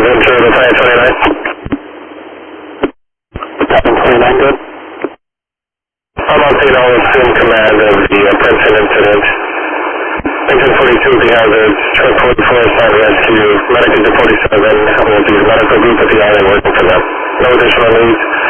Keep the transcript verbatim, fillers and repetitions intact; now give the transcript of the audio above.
Ventura, Battalion twenty-nine. Battalion twenty-nine, good. I'm on scene, all is in command of the uh, Princeton incident. Engine forty-two, the hazards, truck forty-four, side rescue, medic into forty-seven, will be the medical group at the island working for them. No additional leads.